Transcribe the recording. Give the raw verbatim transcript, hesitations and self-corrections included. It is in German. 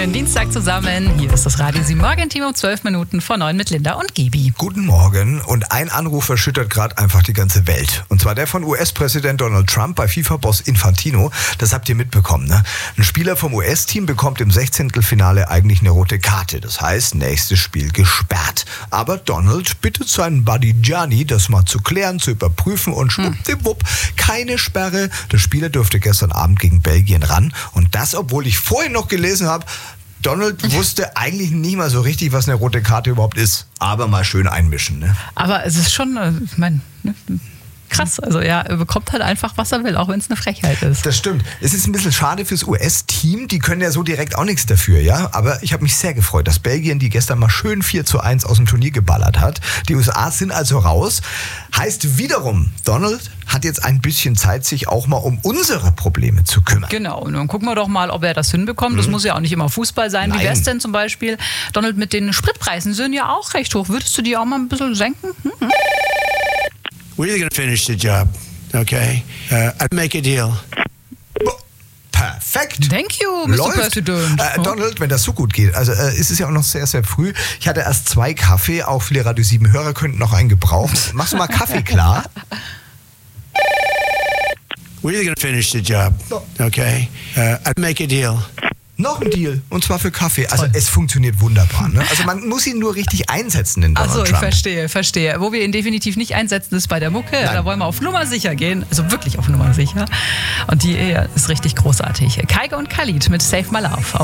Dienstag zusammen. Hier ist das Radio sieben Morgen-Team um zwölf Minuten vor neun mit Linda und Gibi. Guten Morgen. Und ein Anruf erschüttert gerade einfach die ganze Welt. Und zwar der von U S-Präsident Donald Trump bei FIFA-Boss Infantino. Das habt ihr mitbekommen, ne? Ein Spieler vom U S-Team bekommt im Sechzehntelfinale eigentlich eine rote Karte. Das heißt, nächstes Spiel gesperrt. Aber Donald bittet seinen Buddy Gianni, das mal zu klären, zu überprüfen und schwuppdiwupp, keine Sperre. Der Spieler durfte gestern Abend gegen Belgien ran. Und das, obwohl ich vorhin noch gelesen habe, Donald wusste eigentlich nicht mal so richtig, was eine rote Karte überhaupt ist. Aber mal schön einmischen, ne? Aber es ist schon, äh, ich meine, ne, krass. Also ja, er bekommt halt einfach, was er will, auch wenn es eine Frechheit ist. Das stimmt. Es ist ein bisschen schade fürs U S-Team. Die können ja so direkt auch nichts dafür, ja. Aber ich habe mich sehr gefreut, dass Belgien, die gestern mal schön vier zu eins aus dem Turnier geballert hat. Die U S A sind also raus. Heißt wiederum, Donald hat jetzt ein bisschen Zeit, sich auch mal um unsere Probleme zu kümmern. Genau, und dann gucken wir doch mal, ob er das hinbekommt. Das mhm. muss ja auch nicht immer Fußball sein. Nein. Wie wär's denn zum Beispiel, Donald, mit den Spritpreisen sind ja auch recht hoch. Würdest du die auch mal ein bisschen senken? Hm? We're either going to finish the job, okay? Uh, I'd make a deal. Perfekt. Thank you, Mister Läuft. President. Äh, Donald, wenn das so gut geht, also äh, ist es ja auch noch sehr, sehr früh. Ich hatte erst zwei Kaffee, auch viele Radio sieben Hörer könnten noch einen gebrauchen. Machst du mal Kaffee klar? We're either going to finish the job, okay? Uh, I'd make a deal. Noch ein Deal, und zwar für Kaffee. Also es funktioniert wunderbar. Ne? Also man muss ihn nur richtig einsetzen, den Donald Achso, ich Trump. verstehe, verstehe. Wo wir ihn definitiv nicht einsetzen, ist bei der Mucke. Nein. Da wollen wir auf Nummer sicher gehen. Also wirklich auf Nummer sicher. Und die ist richtig großartig. Kaige und Khalid mit Save My Love.